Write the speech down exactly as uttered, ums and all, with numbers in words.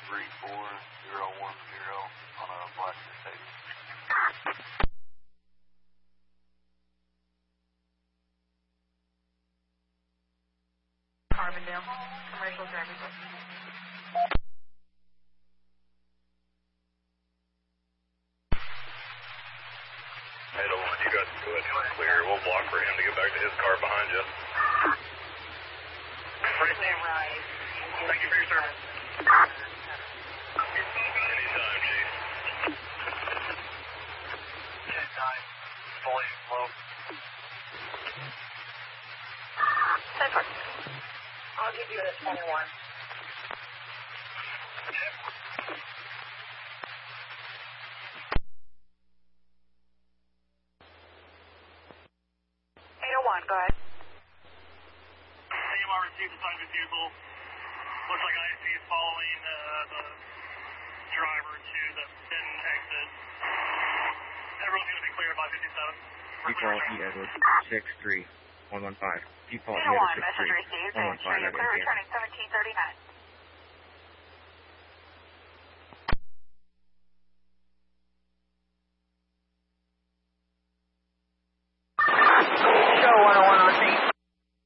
three four zero one zero on a black Mercedes. Carbondale, commercial driver's license. Hey, don't want you guys to go ahead and clear. We'll block for him to get back to his car behind you. Right. Thank you for your service. Anytime, Chief. ten nine, fully low. ten four. I'll give you a twenty-one. eight oh one, go ahead. A M R received assigned vehicle. Looks like I S P is following uh, the driver to the pin exit. Everyone's going to be cleared by fifty-seven. Default E Edward six three one one five. Default E eight oh one, Edward six message three received. one one five. You're clear returning seventeen thirty-nine.